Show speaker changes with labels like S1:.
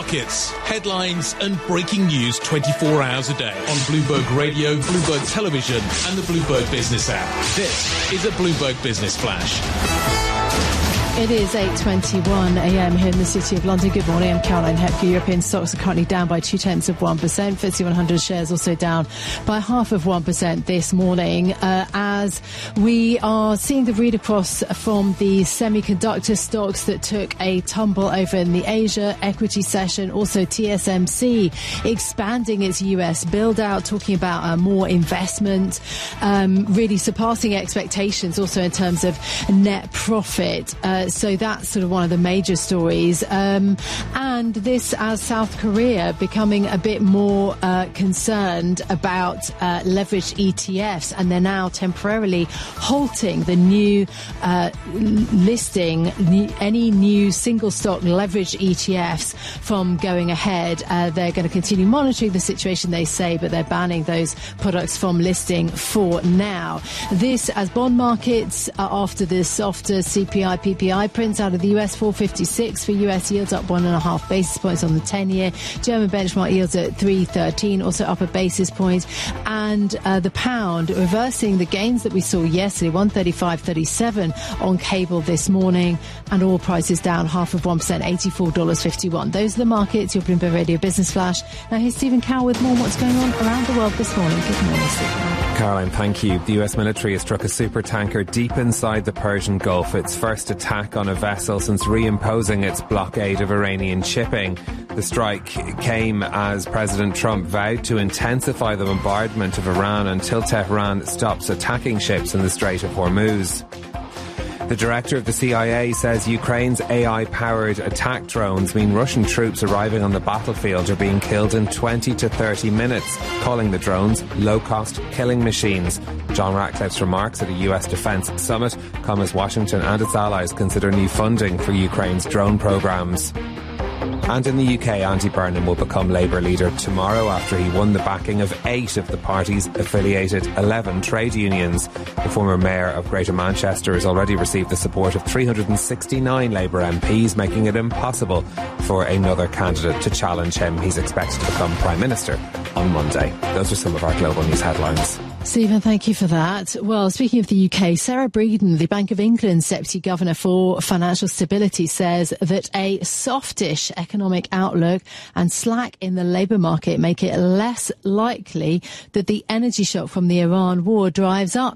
S1: markets, headlines and breaking news 24 hours a day on Bloomberg Radio, Bloomberg Television and the Bloomberg Business app. This is a Bloomberg Business Flash.
S2: It is 8:21 a.m. here in the City of London. Good morning, I'm Caroline Hepker. European stocks are currently down by 0.2%. FTSE 100 shares also down by 0.5% this morning, as we are seeing the read across from the semiconductor stocks that took a tumble over in the Asia equity session. Also TSMC expanding its US build out, talking about more investment, really surpassing expectations also in terms of net profit. So that's sort of one of the major stories. And this as South Korea becoming a bit more concerned about leveraged ETFs, and they're now temporarily halting the new listing, any new single stock leveraged ETFs from going ahead. They're going to continue monitoring the situation, they say, but they're banning those products from listing for now. This as bond markets after the softer CPI PPI prints out of the US, 456 for US yields, up 1.5 basis points on the 10-year. German benchmark yields at 3.13, also up a basis point. And the pound reversing the gains that we saw yesterday, 135.37 on cable this morning, and oil prices down 0.5%, $84.51. Those are the markets. Your Bloomberg Radio Business Flash. Now here's Stephen Cowell with more on what's going on around the world this morning. Good morning, Stephen.
S3: Caroline, thank you. The US military has struck a supertanker deep inside the Persian Gulf. Its first attack on a vessel since reimposing its blockade of Iranian shipping. The strike came as President Trump vowed to intensify the bombardment of Iran until Tehran stops attacking ships in the Strait of Hormuz. The director of the CIA says Ukraine's AI-powered attack drones mean Russian troops arriving on the battlefield are being killed in 20 to 30 minutes, calling the drones low-cost killing machines. John Ratcliffe's remarks at a US defence summit come as Washington and its allies consider new funding for Ukraine's drone programmes. And in the UK, Andy Burnham will become Labour leader tomorrow after he won the backing of 8 of the party's affiliated 11 trade unions. The former mayor of Greater Manchester has already received the support of 369 Labour MPs, making it impossible for another candidate to challenge him. He's expected to become Prime Minister on Monday. Those are some of our global news headlines.
S2: Stephen, thank you for that. Well, speaking of the UK, Sarah Breeden, the Bank of England's Deputy Governor for Financial Stability, says that a softish economic outlook and slack in the labour market make it less likely that the energy shock from the Iran war drives up